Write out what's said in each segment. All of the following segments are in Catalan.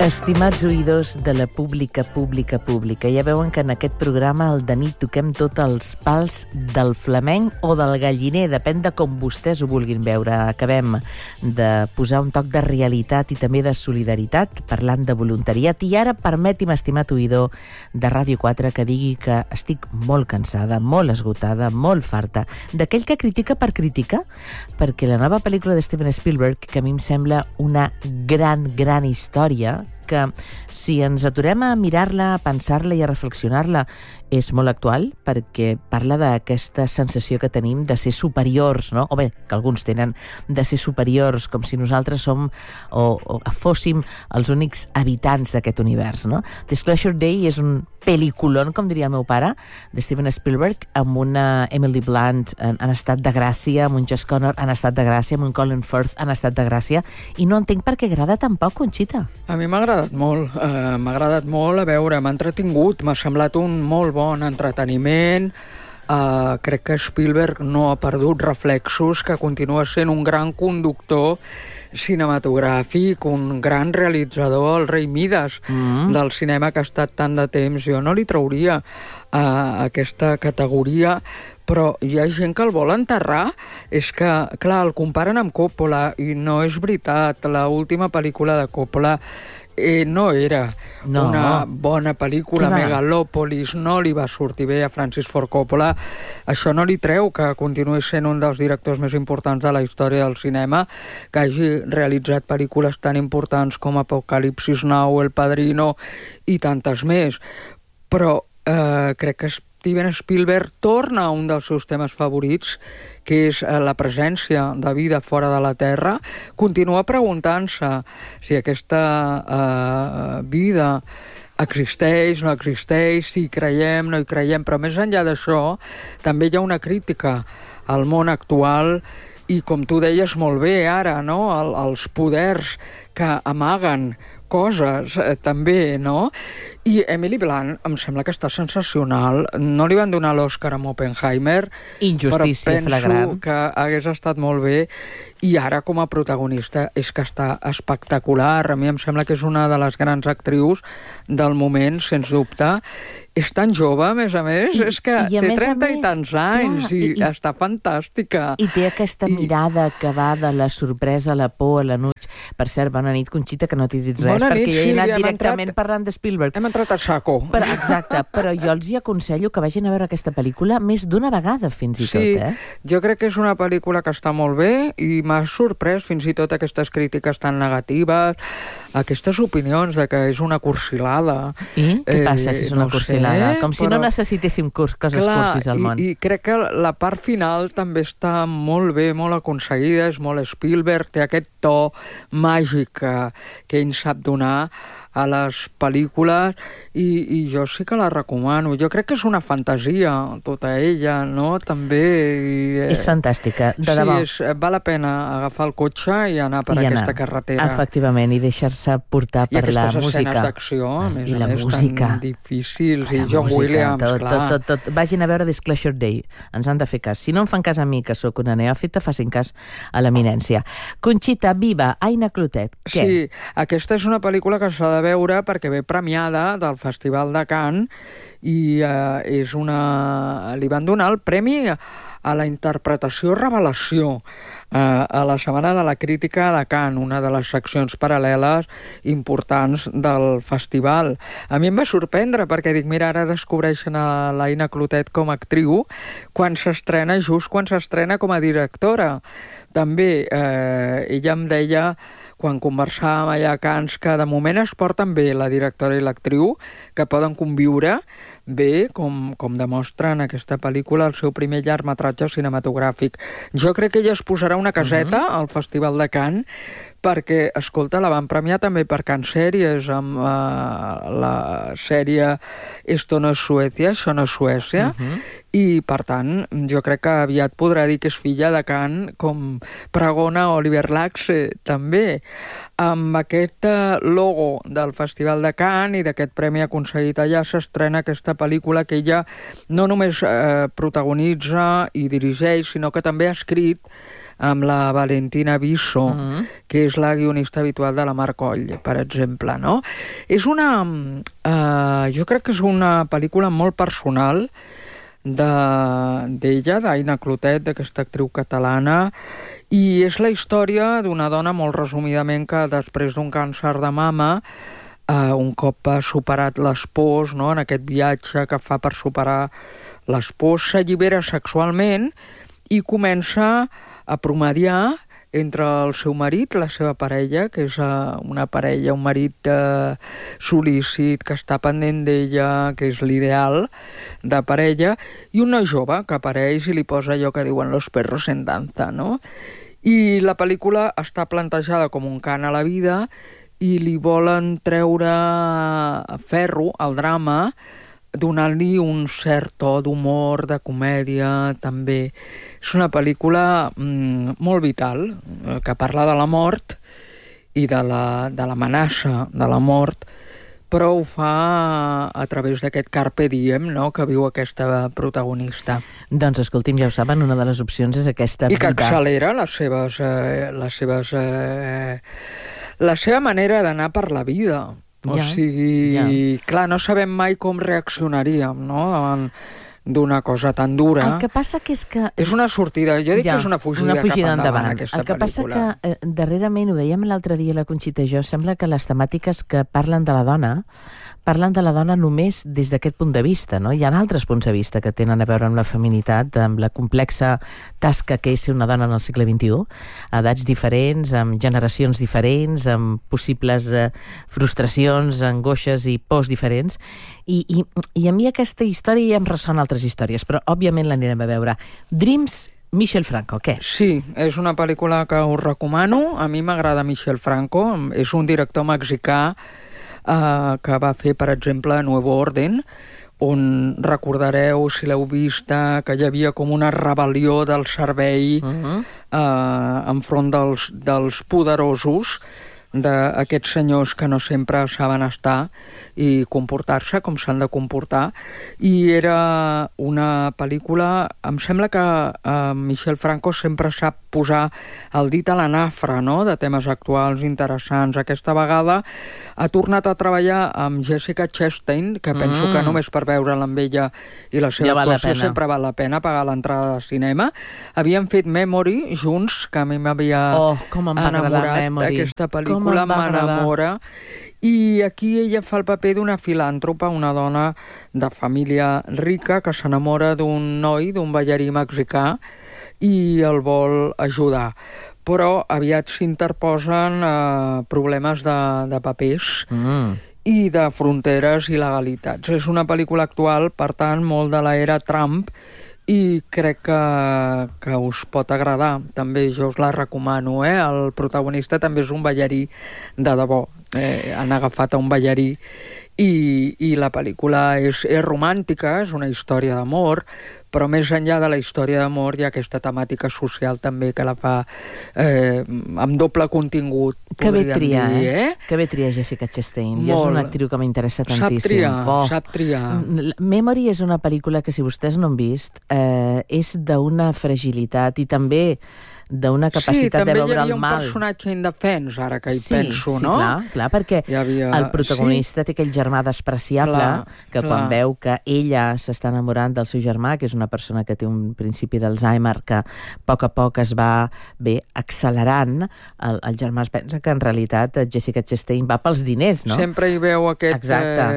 Estimats oïdors de la pública, ja veuen que en aquest programa al de nit toquem tots els pals del flamenc o del galliner, depèn de com vostès ho vulguin veure. Acabem de posar un toc de realitat i també de solidaritat, parlant de voluntariat, i ara permeti'm, estimat oïdor de Ràdio 4, que digui que estic molt cansada, molt esgotada, molt farta d'aquell que critica per criticar, perquè la nova pel·lícula de Steven Spielberg, que a mi em sembla una gran història, que si ens aturem a mirar-la, a pensar-la i a reflexionar-la, és molt actual, perquè parla d'aquesta sensació que tenim de ser superiors, no? O bé, que alguns tenen, de ser superiors, com si nosaltres som o fóssim els únics habitants d'aquest univers, no? Disclosure Day és un pel·lículon, com diria el meu pare, de Steven Spielberg, amb una Emily Blunt en estat de gràcia, amb un Josh Connor en estat de gràcia, amb un Colin Firth en estat de gràcia, i no entenc per què agrada tan poc, Conxita. A mi m'ha agradat molt, a veure, m'ha entretingut, m'ha semblat un molt bon entreteniment. Crec que Spielberg no ha perdut reflexos, que continua sent un gran conductor cinematogràfic, un gran realitzador, el rei Mides del cinema que ha estat tant de temps. Jo no li trauria aquesta categoria, però hi ha gent que el vol enterrar. És que, clar, el comparen amb Coppola, i no és veritat. L'última pel·lícula de Coppola no era una bona pel·lícula. Megalòpolis no li va sortir bé a Francis Ford Coppola. Això no li treu que continuï sent un dels directors més importants de la història del cinema, que hagi realitzat pel·lícules tan importants com Apocalipsis Now, El Padrino i tantes més. Però crec que Steven Spielberg torna a un dels seus temes favorits, que és la presència de vida fora de la Terra. Continua preguntant-se si aquesta vida existeix, no existeix, si hi creiem, no hi creiem, però més enllà d'això també hi ha una crítica al món actual i, com tu deies molt bé ara, no? Els poders que amaguen coses, també, no? I Emily Blunt em sembla que està sensacional. No li van donar l'Oscar amb Oppenheimer, injustícia però penso flagrant, que hagués estat molt bé. I ara, com a protagonista, és que està espectacular. A mi em sembla que és una de les grans actrius del moment, sens dubte. És tan jove, a més, és que té 30 i tants anys, i està fantàstica. I té aquesta mirada que va de la sorpresa a la por, a l'enuig. Per cert, bona nit, Conxita, que no t'he dit res, perquè jo he anat directament parlant de Spielberg. Hem entrat a saco. Exacte, però jo els hi aconsello que vagin a veure aquesta pel·lícula més d'una vegada, fins i tot. Jo crec que és una pel·lícula que està molt bé, i m'ha sorprès fins i tot aquestes crítiques tan negatives, aquestes opinions de que és una cursilada. I què passa si és una cursilada? Com si no necessitéssim coses cursis al món. I crec que la part final també està molt bé, molt aconseguida, és molt Spielberg, té aquest to màgic que ell sap donar a les pel·lícules, i jo sí que la recomano. Jo crec que és una fantasia, tota ella, no? També... És fantàstica, de debò. Sí, val la pena agafar el cotxe i anar per aquesta carretera. Efectivament, i deixar-se portar per la música. I aquestes escenes d'acció, a més a més, música tan difícils, i John Williams, clar. Tot. Vagin a veure Disclosure Day, ens han de fer cas. Si no em fan cas a mi, que sóc una neòfita, facin cas a l'eminència. Conxita, viva, Aina Clotet, què? Sí, aquesta és una pel·lícula que s'ha de veure perquè ve premiada del Festival de Cannes, i li van donar el premi a la interpretació revelació a la Setmana de la Crítica de Cannes, una de les seccions paral·leles importants del festival. A mi em va sorprendre, perquè dic, mira, ara descobreixen a l'Aina Clotet com a actriu just quan s'estrena com a directora. També ella em deia, quan conversàvem allà a Cannes, que de moment es porten bé la directora i l'actriu, que poden conviure bé, com demostra en aquesta pel·lícula, el seu primer llargmetratge cinematogràfic. Jo crec que ella es posarà una caseta al Festival de Cannes, perquè, escolta, la van premiar també per Cannes Sèries, amb la sèrie Esto no es Suecia, això no és Suècia, i, per tant, jo crec que aviat podrà dir que és filla de Cannes, com pregona Oliver Laxe, també. Amb aquest logo del Festival de Cannes i d'aquest premi aconseguit allà, s'estrena aquesta pel·lícula que ella no només protagonitza i dirigeix, sinó que també ha escrit amb la Valentina Visso, que és la guionista habitual de la Mar Coll, per exemple, no? És jo crec que és una pel·lícula molt personal d'ella, d'Aina Clotet, d'aquesta actriu catalana, i és la història d'una dona, molt resumidament, que després d'un càncer de mama, un cop ha superat les pors, no?, en aquest viatge que fa per superar les pors, s'allibera sexualment i comença a promediar entre el seu marit, la seva parella, que és una parella, un marit sol·lícit, que està pendent d'ella, que és l'ideal de parella, i una jove que apareix i li posa allò que diuen los perros en danza, no? I la pel·lícula està plantejada com un cant a la vida i li volen treure ferro al drama, donant-li un cert to d'humor, de comèdia, també. És una pel·lícula molt vital, que parla de la mort i de l'amenaça de la mort, però ho fa a través d'aquest carpe diem, no?, que viu aquesta protagonista. Doncs escolti'm, ja ho saben, una de les opcions és aquesta I que accelera la seva manera d'anar per la vida. O sigui, clar, no sabem mai com reaccionaríem, no?, davant d'una cosa tan dura. El que passa que és que... És una sortida, jo dic que és una fugida cap endavant, aquesta pel·lícula. El que passa que, darrerament, ho dèiem l'altre dia la Conxita i jo, sembla que les temàtiques que parlen de la dona només des d'aquest punt de vista, no? Hi ha altres punts de vista que tenen a veure amb la feminitat, amb la complexa tasca que és ser una dona en el segle XXI, a edats diferents, amb generacions diferents, amb possibles frustracions, angoixes i pors diferents, i a mi aquesta història ja em ressona altres històries, però òbviament l'anirem a veure. Dreams, Michel Franco, què? Sí, és una pel·lícula que us recomano. A mi m'agrada Michel Franco, és un director mexicà que va fer, per exemple, Nuevo Orden, on recordareu, si l'heu vista, que hi havia com una rebel·lió del servei enfront dels poderosos, d'aquests senyors que no sempre saben estar i comportar-se com s'han de comportar, i era una pel·lícula, em sembla que Michel Franco sempre sap posar el dit a la nafra, no?, de temes actuals interessants. Aquesta vegada ha tornat a treballar amb Jessica Chastain, que penso que només per veure'la amb ella i la seva actuació sempre val la pena pagar l'entrada de cinema. Havien fet Memory junts, que a mi m'havia enamorat d'aquesta pel·lícula, m'enamora. I aquí ella fa el paper d'una filàntropa, una dona de família rica que s'enamora d'un noi, d'un ballarí mexicà, i el vol ajudar. Però aviat s'interposen problemes de papers i de fronteres i legalitats. És una pel·lícula actual, per tant, molt de l'era Trump, i crec que us pot agradar. També jo us la recomano, El protagonista també és un ballarí de debò. Han agafat a un ballarí i la pel·lícula és romàntica, és una història d'amor, però més enllà de la història d'amor hi ha aquesta temàtica social també que la fa amb doble contingut, podríem dir. Que bé tria Jessica Chastain. És una actriu que m'interessa tantíssim. Sap triar. Memory és una pel·lícula que, si vostès no han vist, és d'una fragilitat i també d'una capacitat de veure el mal. Sí, també hi havia un personatge indefens, ara que hi penso, no? Sí, clar, perquè el protagonista té aquell germà despreciable que quan veu que ella s'està enamorant del seu germà, que és una persona que té un principi d'Alzheimer que a poc es va accelerant, el germà es pensa que en realitat Jessica Chastain va pels diners, no? Sempre hi veu aquesta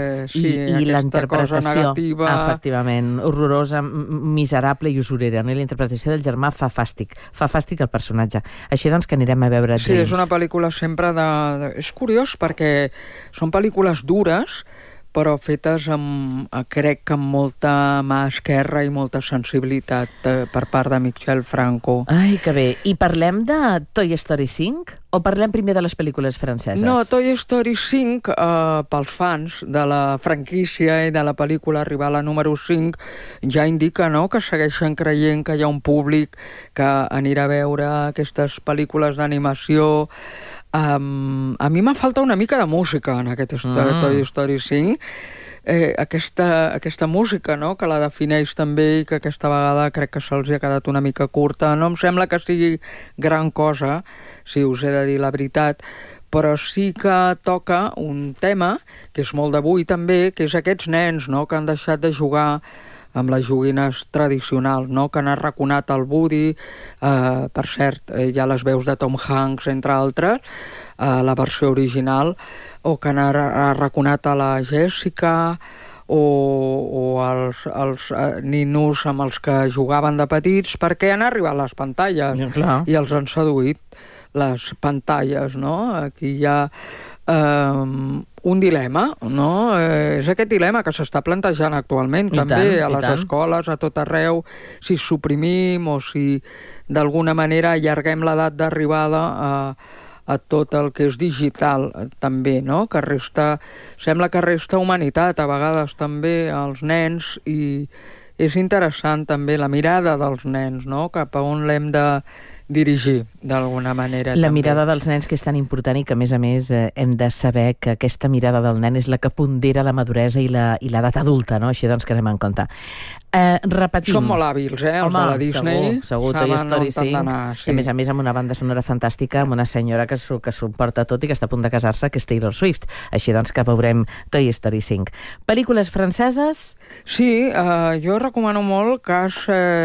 cosa negativa. Efectivament, horrorosa, miserable i usurera, no? I la interpretació del germà fa fàstic el personatge. Així doncs que anirem a veure Dreams. Sí, és una pel·lícula sempre És curiós perquè són pel·lícules dures, però fetes crec que amb molta mà esquerra i molta sensibilitat per part de Michel Franco. Ai, que bé. I parlem de Toy Story 5 o parlem primer de les pel·lícules franceses? No, Toy Story 5, pels fans de la franquícia i de la pel·lícula arribar a la número 5, ja indica, no?, que segueixen creient que hi ha un públic que anirà a veure aquestes pel·lícules d'animació. A mi m'ha faltat una mica de música en aquest Toy Story 5. aquesta música, no?, que la defineix també i que aquesta vegada crec que se'ls ha quedat una mica curta. No em sembla que sigui gran cosa, si us he de dir la veritat, però sí que toca un tema que és molt d'avui també, que és aquests nens, no?, que han deixat de jugar amb les joguines tradicionals, no?, que han arraconat el Woody, per cert, hi ha les veus de Tom Hanks, entre altres, la versió original, o que han arraconat a la Jessica, o els ninos amb els que jugaven de petits, perquè han arribat les pantalles i els han seduït les pantalles, no? Aquí hi ha un dilema, no? És aquest dilema que s'està plantejant actualment també a les escoles, a tot arreu, si suprimim o si d'alguna manera allarguem l'edat d'arribada a tot el que és digital també, no? Que sembla que resta humanitat a vegades també als nens, i és interessant també la mirada dels nens, no?, cap a on l'hem de dirigir, d'alguna manera. La mirada dels nens, que és tan important, i que, a més, hem de saber que aquesta mirada del nen és la que pondera la maduresa i l'edat adulta, no? Així doncs que anem en compte. Repetim. Són molt hàbils, els de la Disney. Segur, Toy Story 5. Sí. I, a més, amb una banda sonora fantàstica, amb una senyora que s'ho porta tot i que està a punt de casar-se, que és Taylor Swift. Així doncs que veurem Toy Story 5. Pel·lícules franceses? Sí, jo recomano molt Cas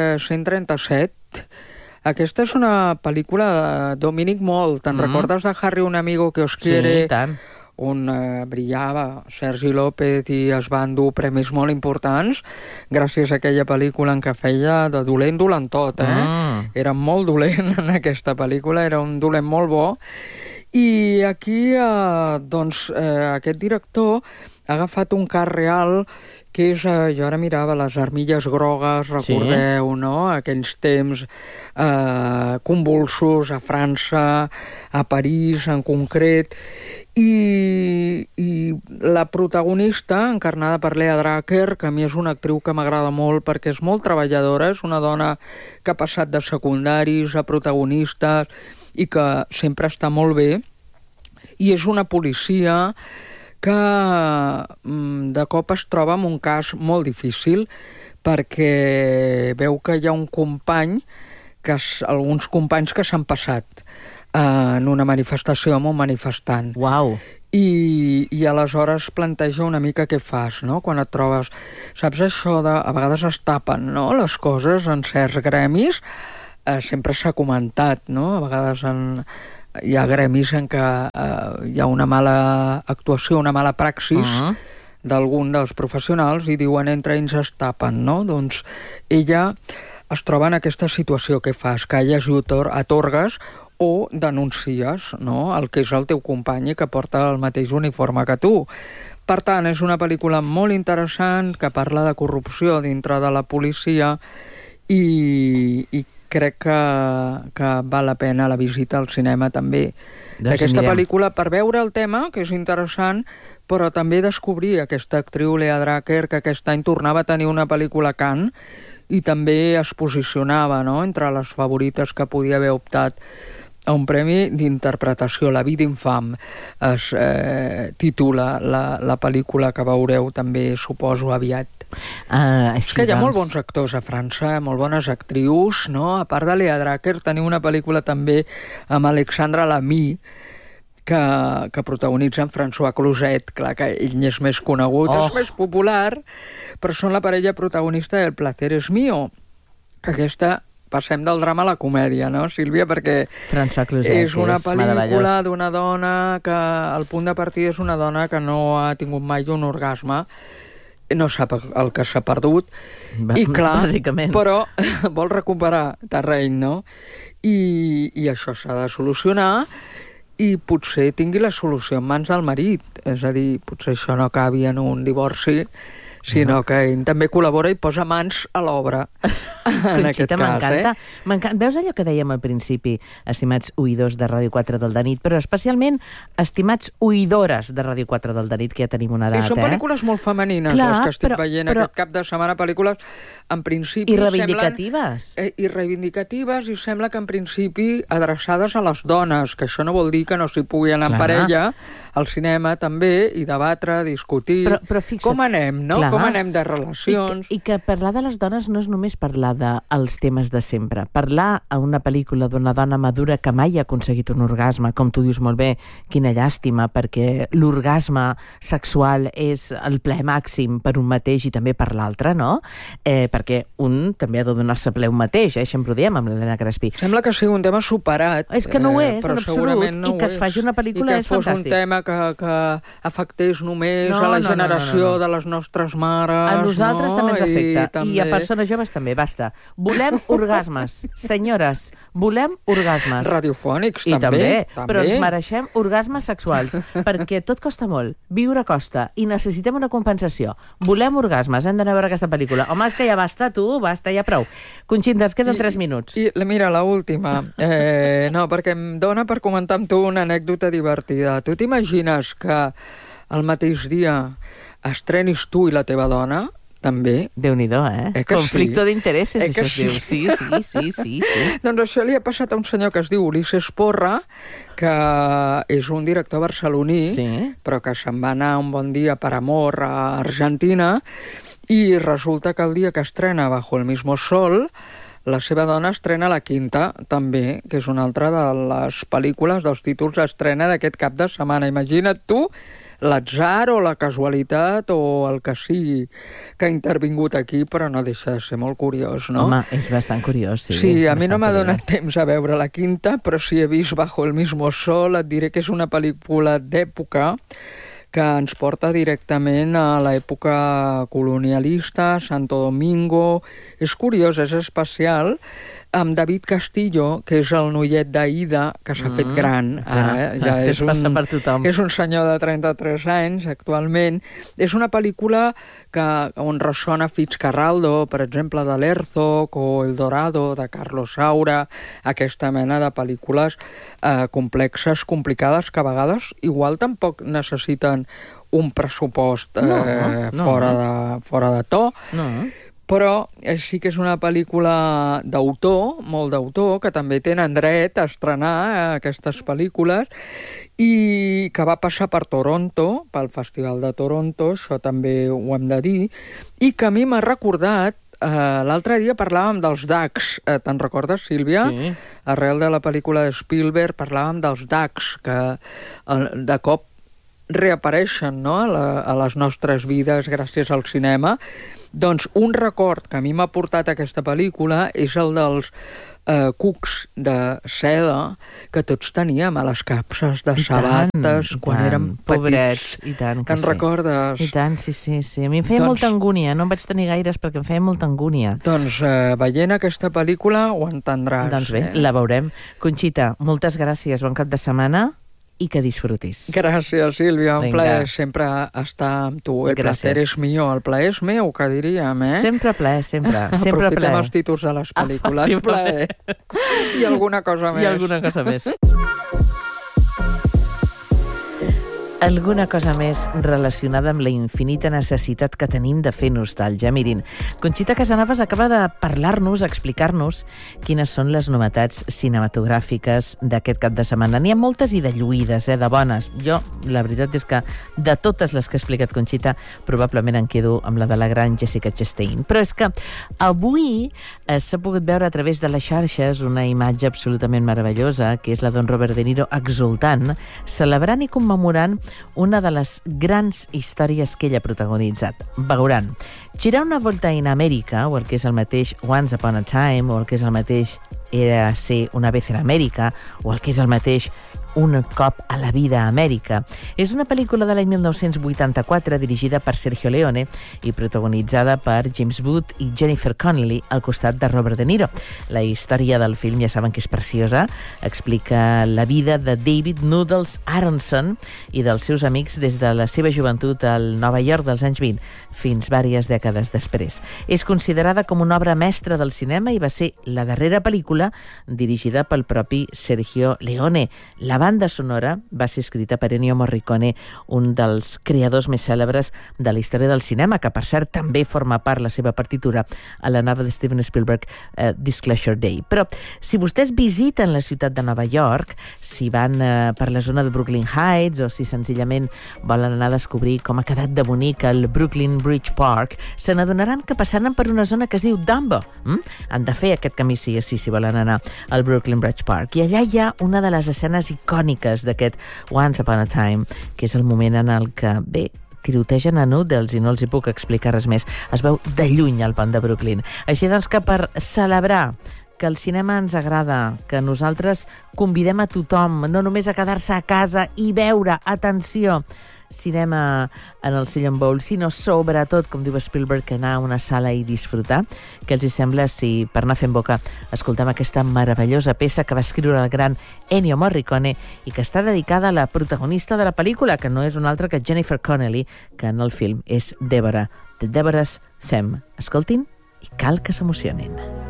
137. Aquesta és una pel·lícula de Dominic Moll. Te'n recordes de Harry, un amigo que os quiere? Sí, tant. On brillava Sergi López i es van dur premis molt importants gràcies a aquella pel·lícula en què feia de dolentot, Era molt dolent en aquesta pel·lícula, era un dolent molt bo. I aquí, aquest director ha agafat un cas real que és, jo ara mirava les armilles grogues, recordeu, no?, aquells temps convulsos a França, a París en concret, i la protagonista, encarnada per Lea Drucker, que a mi és una actriu que m'agrada molt perquè és molt treballadora, és una dona que ha passat de secundaris a protagonistes i que sempre està molt bé, i és una policia que de cop es troba en un cas molt difícil perquè veu que hi ha un company, alguns companys que s'han passat en una manifestació amb un manifestant. Uau! I aleshores planteja una mica què fas, no?, quan et trobes. Saps això de... A vegades es tapen, no?, les coses en certs gremis. Sempre s'ha comentat, no?, a vegades hi ha gremis en què hi ha una mala actuació, una mala praxis d'algun dels professionals i diuen entre ells es tapen, no? Doncs ella es troba en aquesta situació. Què fas? Calles i atorgues o denuncies, no?, el que és el teu company que porta el mateix uniforme que tu. Per tant, és una pel·lícula molt interessant que parla de corrupció dintre de la policia i crec que val la pena la visita al cinema també d'aquesta pel·lícula per veure el tema, que és interessant, però també descobrir aquesta actriu Lea Drucker, que aquest any tornava a tenir una pel·lícula a Cannes i també es posicionava, no?, entre les favorites que podia haver optat a un premi d'interpretació. La vida infam es titula la pel·lícula que veureu també, suposo, aviat. És que hi ha molt bons actors a França, molt bones actrius, no? A part de Lea Drucker, tenim una pel·lícula també amb Alexandre Lamy, que protagonitza en François Cluzet. Clar que ell és més conegut, és més popular, però són la parella protagonista del Placer es mío. Aquesta... Passem del drama a la comèdia, no, Sílvia? Perquè és una pel·lícula d'una dona que el punt de partida és una dona que no ha tingut mai un orgasme, no sap el que s'ha perdut, i clar, però vol recuperar terreny, no? I això s'ha de solucionar i potser tingui la solució en mans del marit. És a dir, potser això no acabi en un divorci, sinó que ell també col·labora i posa mans a l'obra. Conxita, m'encanta. Veus allò que dèiem al principi, estimats oïdors de Ràdio 4 del de nit, però especialment estimats oïdores de Ràdio 4 del de nit, que ja tenim una edat, I són pel·lícules molt femenines, les que estic veient aquest cap de setmana, pel·lícules en principi... I reivindicatives. I reivindicatives, i sembla que en principi adreçades a les dones, que això no vol dir que no s'hi pugui anar en parella, al cinema també, i debatre, discutir... Però fixa't, com anem, no? Com anem de relacions... I que parlar de les dones no és només parlar dels temes de sempre. Parlar a una pel·lícula d'una dona madura que mai ha aconseguit un orgasme, com tu dius molt bé, quina llàstima, perquè l'orgasme sexual és el plaer màxim per un mateix i també per l'altre, no? Perquè un també ha de donar-se plaer un mateix, sempre ho diem amb l'Helena Crespí. Sembla que sigui un tema superat. És que no ho és, en absolut, no i que es faci una pel·lícula és fantàstic. I que fos un tema que afectés només a la generació de les nostres mares. A nosaltres també ens afecta, i a persones joves també, basta. Volem orgasmes, senyores, volem orgasmes. Radiofònics, I també. Però ens mereixem orgasmes sexuals, perquè tot costa molt, viure costa, i necessitem una compensació. Volem orgasmes, hem d'anar a veure aquesta pel·lícula. Home, és que ja basta, basta, ja prou. Conxita, ens queden 3 minuts. I mira, l'última. No, perquè em dona per comentar amb tu una anècdota divertida. Tu t'imagines que el mateix dia estrenis tu i la teva dona? També. Déu-n'hi-do, Conflicto d'interessos, això es diu. Sí. Doncs això li ha passat a un senyor que es diu Ulises Porra, que és un director barceloní, però que se'n va anar un bon dia per amor a Argentina, i resulta que el dia que estrena Bajo el mismo sol, la seva dona estrena La quinta, també, que és una altra de les pel·lícules, dels títols estrena d'aquest cap de setmana. Imagina't tu l'atzar o la casualitat o el que sigui que ha intervingut aquí, però no deixa de ser molt curiós, no? Home, és bastant curiós, sí. Sí, a mi no m'ha donat temps a veure La quinta, però si he vist Bajo el mismo sol, et diré que és una pel·lícula d'època que ens porta directament a l'època colonialista, Santo Domingo. És curiós, és especial, amb David Castillo, que és el noiet d'Aida, que s'ha fet gran. Ja passa per tothom. És un senyor de 33 anys, actualment. És una pel·lícula on ressona Fitzcarraldo, per exemple, de l'Herzog, o El Dorado, de Carlos Saura, aquesta mena de pel·lícules complexes, complicades, que a vegades igual tampoc necessiten un pressupost fora de to. Però sí que és una pel·lícula d'autor, molt d'autor, que també tenen dret a estrenar aquestes pel·lícules, i que va passar per Toronto, pel Festival de Toronto, això també ho hem de dir, i que a mi m'ha recordat, l'altre dia parlàvem dels Ducks, te'n recordes, Sílvia? Sí. Arrel de la pel·lícula de Spielberg parlàvem dels Ducks, que de cop reapareixen, no?, a les nostres vides gràcies al cinema. Doncs un record que a mi m'ha portat aquesta pel·lícula és el dels cucs de seda que tots teníem a les capses de sabates quan érem petits. Pobrets, i tant, que en recordes? I tant, sí. A mi em feia molta angúnia, no en vaig tenir gaires perquè em feia molta angúnia. Doncs veient aquesta pel·lícula ho entendràs. Doncs bé, la veurem. Conxita, moltes gràcies, bon cap de setmana i que disfrutis. Gràcies, Sílvia, un plaer sempre estar amb tu. El placer és mío, el plaer és meu, que diríem, Sempre plaer, sempre. Aprofitem els títols de les pel·lícules. Plaer. I alguna cosa més. I alguna cosa més. Alguna cosa més relacionada amb la infinita necessitat que tenim de fer nostàlgia. Mirin, Conxita Casanovas acaba de parlar-nos, explicar-nos quines són les novetats cinematogràfiques d'aquest cap de setmana. N'hi ha moltes i de lluïdes, de bones. Jo, la veritat és que de totes les que ha explicat Conxita, probablement em quedo amb la de la gran Jessica Chastain. Però és que avui s'ha pogut veure a través de les xarxes una imatge absolutament meravellosa, que és la d'un Robert De Niro exultant, celebrant i commemorant una de les grans històries que ell ha protagonitzat. Veuran, girar una volta en Amèrica, o el que és el mateix Once Upon a Time, o el que és el mateix Érase una vez en Amèrica, o el que és el mateix Un cop a la vida a Amèrica. És una pel·lícula de l'any 1984 dirigida per Sergio Leone i protagonitzada per James Wood i Jennifer Connelly al costat de Robert De Niro. La història del film, ja saben que és preciosa, explica la vida de David Noodles Aronson i dels seus amics des de la seva joventut al Nova York dels anys 20 fins vàries dècades després. És considerada com una obra mestra del cinema i va ser la darrera pel·lícula dirigida pel propi Sergio Leone. La banda sonora va ser escrita per Ennio Morricone, un dels creadors més cèlebres de la història del cinema, que per cert també forma part la seva partitura a la nova de Steven Spielberg, Disclosure Day. Però si vostès visiten la ciutat de Nova York, si van per la zona de Brooklyn Heights o si senzillament volen anar a descobrir com ha quedat de bonic el Brooklyn Bridge Park, se n'adonaran que passaran per una zona que es diu Dumbo. Han de fer aquest camí sí si volen anar al Brooklyn Bridge Park. I allà hi ha una de les escenes icòniques d'aquest Once Upon a Time, que és el moment en el que, bé, tirotegen a Noodles i no els hi puc explicar res més. Es veu de lluny el pont de Brooklyn. Així doncs que per celebrar que el cinema ens agrada, que nosaltres convidem a tothom, no només a quedar-se a casa i veure, atenció, cinema en el Sillon Bowl, sinó sobretot, com diu Spielberg, anar a una sala i disfrutar. Què els hi sembla si, per anar fent boca, escoltem aquesta meravellosa peça que va escriure el gran Ennio Morricone i que està dedicada a la protagonista de la pel·lícula, que no és una altra que Jennifer Connelly, que en el film és Deborah, The Deborah's Theme. Escoltin i cal que s'emocionin.